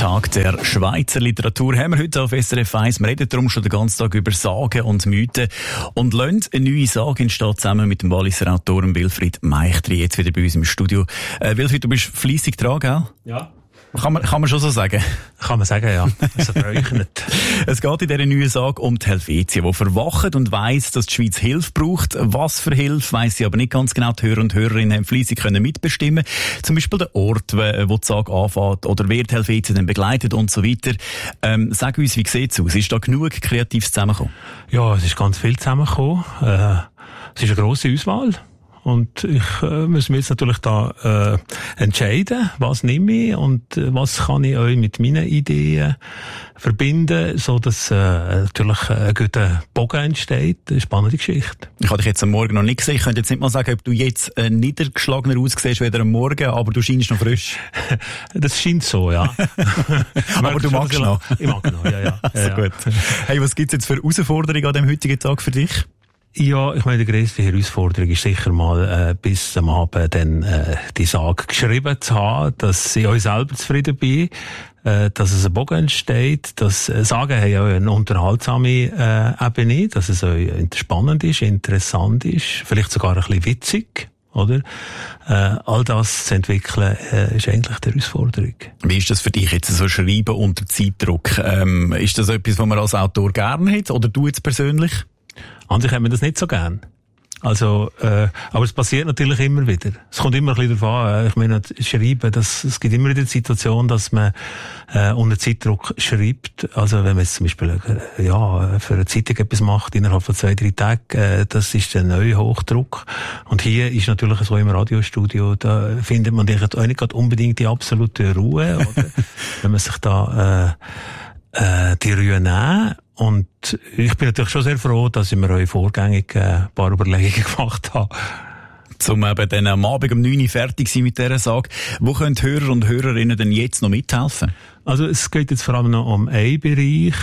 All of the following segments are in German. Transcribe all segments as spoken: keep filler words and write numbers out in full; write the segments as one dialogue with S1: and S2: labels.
S1: Tag der Schweizer Literatur haben wir heute auf S R F eins. Wir reden darum schon den ganzen Tag über Sagen und Mythen und lassen eine neue Sage entstehen, zusammen mit dem Walliser Autoren Wilfried Meichtri, jetzt wieder bei uns im Studio. Äh, Wilfried, du bist fleissig dran, gell?
S2: Ja.
S1: Kann man, kann man schon so sagen?
S2: Kann man sagen, ja. Das verrechnet.
S1: Es geht in dieser neuen Sage um die Helvetia, die verwacht und weiss, dass die Schweiz Hilfe braucht. Was für Hilfe, weiss sie aber nicht ganz genau. Die Hörer und Hörerinnen haben fleissig können mitbestimmen. Zum Beispiel der Ort, wo die Sage anfängt, oder wer die Helvetia dann begleitet und so weiter. Ähm, sag uns, wie sieht es aus? Ist da genug Kreatives zusammengekommen?
S2: Ja, es ist ganz viel zusammengekommen. Äh, es ist eine grosse Auswahl. Und ich äh, muss mir jetzt natürlich da äh, entscheiden, was nehme ich und äh, was kann ich euch mit meinen Ideen verbinden, so dass äh, natürlich ein guter Bogen entsteht. Eine spannende Geschichte.
S1: Ich habe dich jetzt am Morgen noch nicht gesehen. Ich könnte jetzt nicht mal sagen, ob du jetzt äh, niedergeschlagener aussiehst wie am Morgen, aber du scheinst noch frisch.
S2: Das scheint so, ja.
S1: Aber du magst noch.
S2: Ich mag noch, ja, ja.
S1: Also ja, gut. Hey, was gibt's jetzt für Herausforderungen an dem heutigen Tag für dich?
S2: Ja, ich meine, die grösste Herausforderung ist sicher mal, äh, bis am Abend dann, äh, die Sage geschrieben zu haben, dass ich euch selber zufrieden bin, äh, dass es ein Bogen entsteht, dass äh, Sagen haben ja eine unterhaltsame äh, Ebene, dass es euch spannend ist, interessant ist, vielleicht sogar ein bisschen witzig, oder? Äh, all das zu entwickeln, äh, ist eigentlich die Herausforderung.
S1: Wie ist das für dich jetzt, so Schreiben unter Zeitdruck? Ähm, ist das etwas, was man als Autor gerne hat, oder du jetzt persönlich?
S2: An sich haben wir das nicht so gern. Also, äh, aber es passiert natürlich immer wieder. Es kommt immer ein bisschen darauf an. Ich meine, schreiben, das, es gibt immer wieder die Situation, dass man äh, unter Zeitdruck schreibt. Also, wenn man jetzt zum Beispiel äh, ja, für eine Zeitung etwas macht, innerhalb von zwei, drei Tagen, äh, das ist ein neuer Hochdruck. Und hier ist natürlich so im Radiostudio, da findet man auch nicht unbedingt die absolute Ruhe, oder? Wenn man sich da äh, äh, die Ruhe nimmt. Und ich bin natürlich schon sehr froh, dass ich mir euch vorgängig ein paar Überlegungen gemacht habe.
S1: Zum eben dann am Abend um neun Uhr fertig sein mit dieser Sage. Wo können Hörer und Hörerinnen denn jetzt noch mithelfen?
S2: Also es geht jetzt vor allem noch um einen Bereich.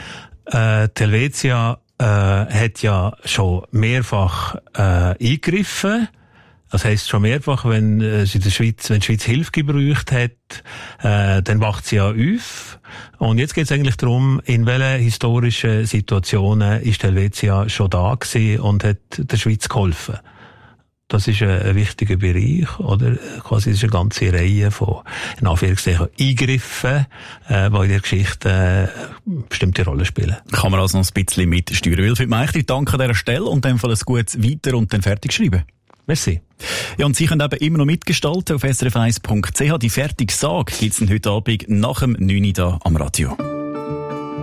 S2: Äh, die Helvetia äh, hat ja schon mehrfach äh, eingegriffen. Das heisst schon mehrfach, wenn äh, sie in der Schweiz, wenn die Schweiz Hilfe gebraucht hat, äh, dann wacht sie ja auf. Und jetzt geht es eigentlich darum, in welchen historischen Situationen ist die Helvetia schon da gewesen und hat der Schweiz geholfen. Das ist ein, ein wichtiger Bereich, oder? Quasi das ist eine ganze Reihe von, in Anführungszeichen, Eingriffen, äh, die in der Geschichte äh, bestimmte Rolle spielen.
S1: Kann man also noch ein bisschen mitsteuern. Wilfried Meichtri, danke an dieser Stelle und dann ein gutes Weiter und dann fertig schreiben.
S2: Merci.
S1: Ja, und Sie können eben immer noch mitgestalten auf s r f eins punkt c h. Die fertige Sage gibt's dann heute Abend nach dem neun Uhr da am Radio.